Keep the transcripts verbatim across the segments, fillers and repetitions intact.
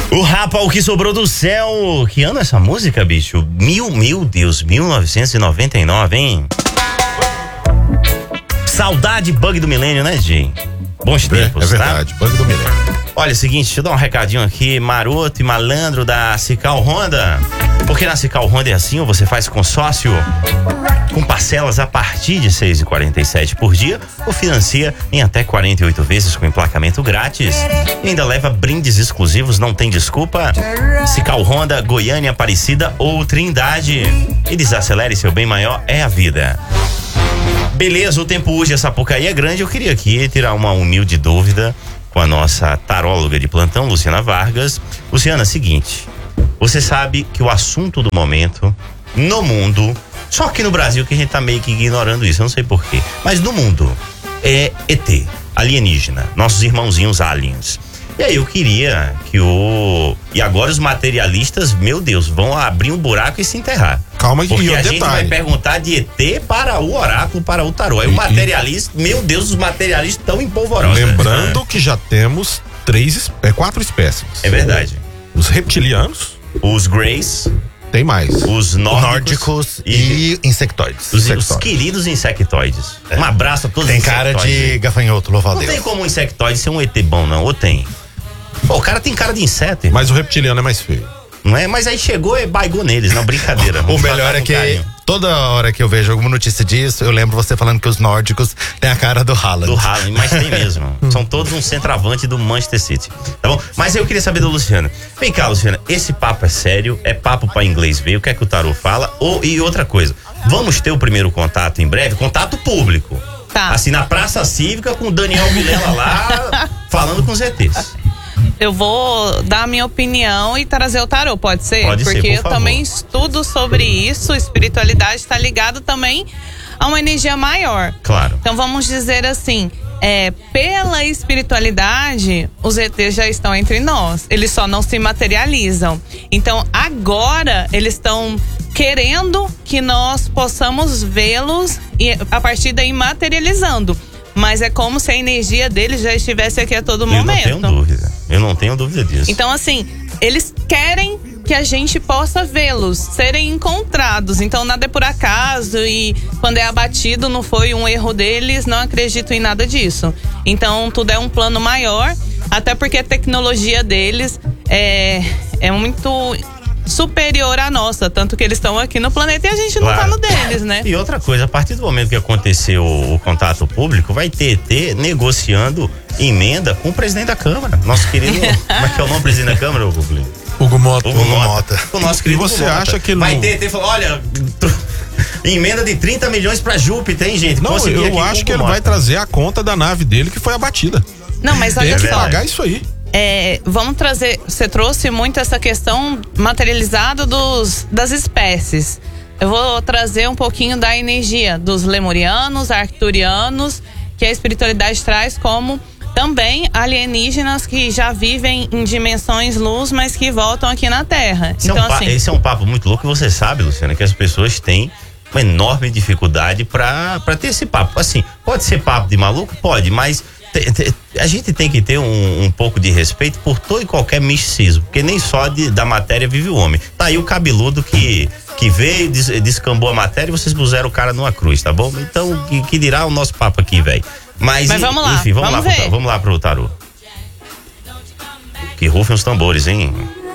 O Rapa, o que sobrou do céu. Que ano é essa música, bicho? Mil, meu Deus, mil novecentos e noventa e nove, hein? Saudade Bug do Milênio, né, Jay? Bons tempos, é, é verdade, tá? Bug do Milênio. Olha, é o seguinte, deixa eu dar um recadinho aqui, maroto e malandro da Cical Honda. Porque na Cical Honda é assim, ou você faz consórcio com parcelas a partir de seis reais e quarenta e sete centavos por dia, ou financia em até quarenta e oito vezes com emplacamento grátis. E ainda leva brindes exclusivos, não tem desculpa. Cical Honda, Goiânia, Aparecida ou Trindade. E desacelere, seu bem maior é a vida. Beleza, o tempo hoje, a Sapucaí é grande. Eu queria aqui tirar uma humilde dúvida com a nossa taróloga de plantão, Luciana Vargas. Luciana, seguinte, você sabe que o assunto do momento no mundo, só que no Brasil que a gente tá meio que ignorando isso, eu não sei porquê, mas no mundo é E T, alienígena, nossos irmãozinhos aliens. E aí eu queria que o... E agora os materialistas, meu Deus, vão abrir um buraco e se enterrar. Calma que Porque o a detalhe. gente vai perguntar de E T para o oráculo, para o tarô. Aí o materialista, meu Deus, os materialistas estão em polvorosa. Lembrando que já temos três, é, quatro espécies. É verdade. Os reptilianos. Os greys. Tem mais. Os nórdicos, nórdicos e, e insectoides. Os, insectoides. os queridos insectoides. É. Um abraço a todos tem os cara insectoides. de gafanhoto, louva a Não Deus. tem como um insectoide ser um E T bom, não. Ou tem? Pô, o cara tem cara de inseto, irmão. Mas o reptiliano é mais feio. Não é? Mas aí chegou e baigou neles, não, brincadeira. O melhor é que carinho. toda hora que eu vejo alguma notícia disso, eu lembro você falando que os nórdicos têm a cara do Haaland. Do Haaland, mas tem mesmo. São todos um centroavante do Manchester City. Tá bom? Mas eu queria saber da Luciana. Vem cá, Luciana, esse papo é sério? É papo pra inglês ver? O que é que o tarô fala? Ou, e outra coisa, vamos ter o primeiro contato em breve? Contato público. Tá. Assim, na Praça Cívica, com o Daniel Vilela lá, falando com os E Tês. Eu vou dar a minha opinião e trazer o tarô, pode ser? Pode ser, Porque por eu favor. também estudo sobre isso, espiritualidade está ligado também a uma energia maior. Claro. Então vamos dizer assim, é, pela espiritualidade, os E Tês já estão entre nós, eles só não se materializam. Então agora eles estão querendo que nós possamos vê-los e a partir daí materializando. Mas é como se a energia deles já estivesse aqui a todo momento. Eu não tenho dúvida. Eu não tenho dúvida disso. Então, assim, eles querem que a gente possa vê-los, serem encontrados. Então, nada é por acaso e quando é abatido não foi um erro deles, não acredito em nada disso. Então, tudo é um plano maior, até porque a tecnologia deles é, é muito superior à nossa, tanto que eles estão aqui no planeta e a gente Claro. não tá no deles, né? E outra coisa, a partir do momento que aconteceu o, o contato público, vai ter E T negociando emenda com o presidente da Câmara. Nosso querido, como é que é o nome do presidente da Câmara, Hugo? Hugo Mota. Hugo Hugo Mota. Mota. O nosso querido E você Hugo Mota. acha que vai não- ter E T falou, olha, emenda de trinta milhões pra Júpiter, hein, gente? Não, Consegui aqui eu com acho o que ele Hugo vai Mota. trazer a conta da nave dele que foi abatida. Não, mas Tem olha que só. verdade. pagar isso aí. É, vamos trazer, você trouxe muito essa questão materializada dos, das espécies. Eu vou trazer um pouquinho da energia dos lemurianos, arcturianos, que a espiritualidade traz como também alienígenas que já vivem em dimensões luz, mas que voltam aqui na Terra. Esse, então, é um pa- assim, esse é um papo muito louco e você sabe, Luciana, que as pessoas têm uma enorme dificuldade pra, pra ter esse papo. Assim, pode ser papo de maluco? Pode, mas te- te- a gente tem que ter um, um pouco de respeito por todo e qualquer misticismo, porque nem só de, da matéria vive o homem. Tá aí o cabeludo que, que veio, des, descambou a matéria e vocês puseram o cara numa cruz, tá bom? Então, que, que dirá o nosso papo aqui, velho? Mas, Mas vamos lá, enfim, vamos, vamos lá pro, ver. vamos lá pro tarô. Que rufem os tambores, hein?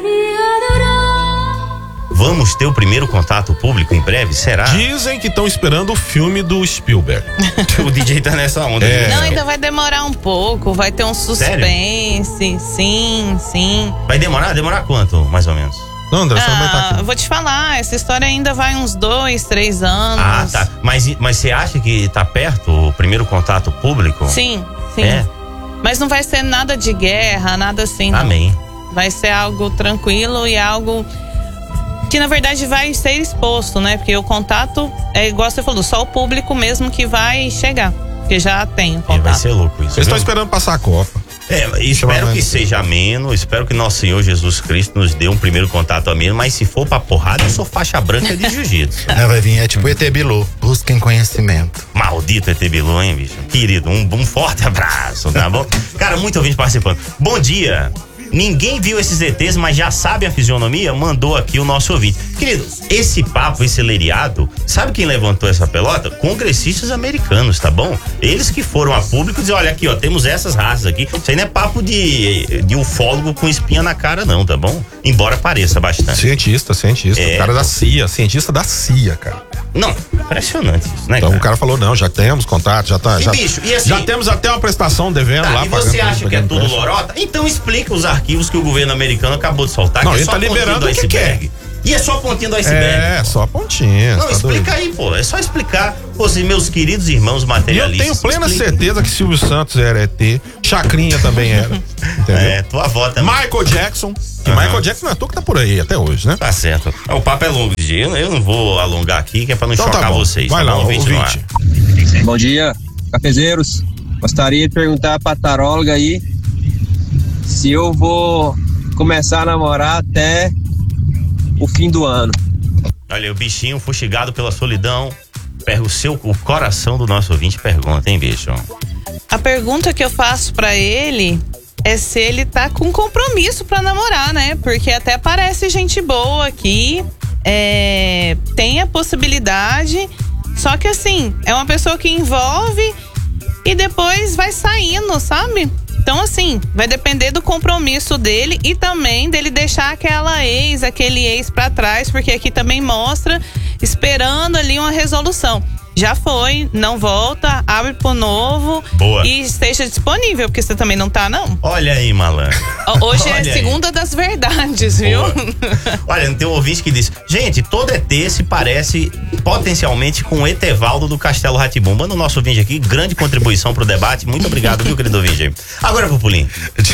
Vamos ter o primeiro contato público em breve, será? Dizem que estão esperando o filme do Spielberg. O D J tá nessa onda. É. não, ainda vai demorar um pouco, vai ter um suspense. Sim, sim. Vai demorar? Demorar quanto, mais ou menos? Não, André, você não vai estar Ah, aqui. vou te falar, essa história ainda vai uns dois, três anos. Ah, tá. Mas, mas você acha que tá perto o primeiro contato público? Sim, sim. É? Mas não vai ser nada de guerra, nada assim, não. Amém. Vai ser algo tranquilo e algo que na verdade vai ser exposto, né? Porque o contato é igual você falou, só o público mesmo que vai chegar, porque já tem o É, contato. vai ser louco isso. Eles estão viu? esperando passar a Copa. É, espero Chama que mais. seja ameno, espero que nosso Senhor Jesus Cristo nos dê um primeiro contato ameno, mas se for pra porrada, eu sou faixa branca de jiu-jitsu. Não, vai vir, é tipo E T Bilu. Busquem conhecimento. Maldito E T Bilu, hein, bicho? Querido, um, um forte abraço, tá bom? Cara, muito ouvinte participando. Bom dia. Ninguém viu esses E Tês, mas já sabe a fisionomia? Mandou aqui o nosso ouvinte. Querido, esse papo, esse leriado, sabe quem levantou essa pelota? Congressistas americanos, tá bom? Eles que foram a público e dizer, olha aqui, ó, temos essas raças aqui. Isso aí não é papo de, de ufólogo com espinha na cara, não, tá bom? Embora pareça bastante. Cientista, cientista. É, o cara pô. da C I A, cientista da C I A, cara. Não, impressionante isso, né, Então cara? o cara falou, não, já temos contato, já tá. E, já, bicho, e assim- já temos até uma prestação devendo Tá, lá. e você pagando- acha que é pagando tudo imposto. lorota? Então explica os arquivos que o governo americano acabou de soltar. Não, que é ele só tá a pontinha liberando do o que iceberg. E é só a pontinha do iceberg. É, só a pontinha. Não, tá explica doido. aí, pô. É só explicar. Pô, se meus queridos irmãos E eu materialistas. tenho plena explica. certeza que Silvio Santos era E T, Chacrinha também era. Entendeu? É, tua avó também. Michael Jackson. E Aham. Michael Jackson não é à toa que tá por aí até hoje, né? Tá certo. O papo é longo, G. Eu, eu não vou alongar aqui, que é pra não Então chocar tá bom. vocês. Vai tá lá, bom? Ouvinte no ar. ouvinte. Bom dia, cafezeiros. Gostaria de perguntar pra taróloga aí se eu vou começar a namorar até o fim do ano. Olha, o bichinho fustigado pela solidão. Pega o seu, o coração do nosso ouvinte pergunta, hein, bicho? A pergunta que eu faço pra ele é se ele tá com compromisso pra namorar, né? Porque até parece gente boa aqui, é, tem a possibilidade, só que assim, é uma pessoa que envolve e depois vai saindo, sabe? Então assim, vai depender do compromisso dele e também dele deixar aquela ex, aquele ex pra trás, porque aqui também mostra esperando ali uma resolução. Já foi, não volta, abre pro novo. Boa. E esteja disponível, porque você também não tá, não. Olha aí, malandro. Hoje Olha é aí. segunda das verdades, viu? Boa. Olha, tem um ouvinte que diz: gente, todo E T se parece potencialmente com o Etevaldo do Castelo Rá-Tim-Bum. Manda o nosso ouvinte aqui, grande contribuição pro debate. Muito obrigado, viu, querido ouvinte? Agora, Pupulim,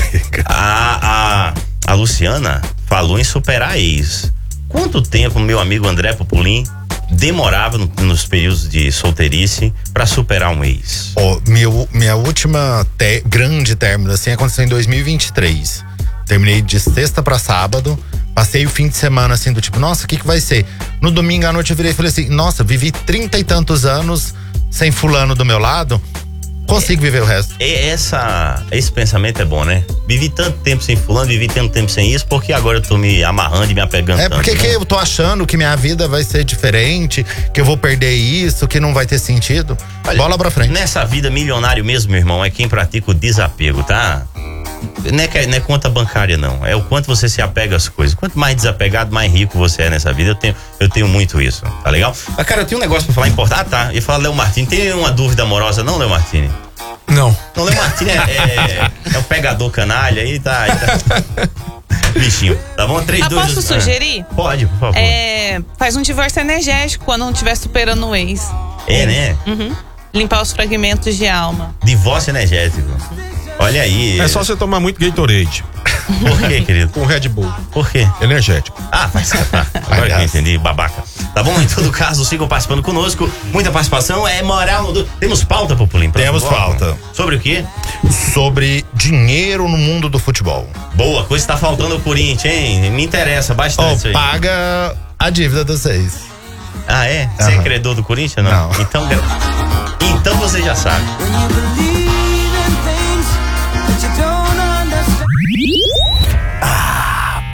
a, a, a Luciana falou em superar a ex. Quanto tempo, meu amigo André Pupulim, demorava no, nos períodos de solteirice pra superar um ex? Ó, meu, minha última te- grande término, assim, aconteceu em dois mil e vinte e três. Terminei de sexta pra sábado, passei o fim de semana, assim, do tipo, nossa, o que que vai ser? No domingo à noite eu virei e falei assim, nossa, vivi trinta e tantos anos sem fulano do meu lado, consigo viver o resto. E essa, esse pensamento é bom, né? Vivi tanto tempo sem fulano, vivi tanto tempo sem isso, porque agora eu tô me amarrando e me apegando É tanto, porque né? que eu tô achando que minha vida vai ser diferente, que eu vou perder isso, que não vai ter sentido. Olha, Bola pra frente. Nessa vida, milionário mesmo, meu irmão, é quem pratica o desapego, tá? Não é, que- não é conta bancária, não. É o quanto você se apega às coisas. Quanto mais desapegado, mais rico você é nessa vida. Eu tenho, eu tenho muito isso, tá legal? Mas, cara, eu tenho um negócio pra falar importante. Ah, tá. Eu ia falar, Léo Martini. Tem uma dúvida amorosa, não, Léo Martini? Não. Não, Léo Martini é, é, é um pegador canalha. Aí tá, aí tá. Bichinho. Tá bom? três, Ah, dois, posso sugerir? Pode, por favor. É, É, faz um divórcio energético quando não estiver superando o ex. né? Uhum. Limpar os fragmentos de alma. Divórcio energético. Olha aí. É só você tomar muito Gatorade Por quê, querido? com Red Bull. Por quê? Energético. Ah, vai escapar. Agora que eu entendi, babaca. Tá bom? Em todo caso, sigam participando conosco. Muita participação é moral. No... Temos pauta, Pupulim? Temos pauta. Sobre o quê? Sobre dinheiro no mundo do futebol. Boa, coisa tá faltando o Corinthians, hein? Me interessa bastante Ó, isso aí. paga a dívida dos seis. Ah, é? Você é Aham. credor do Corinthians, não? Não. Então, gra- então você já sabe.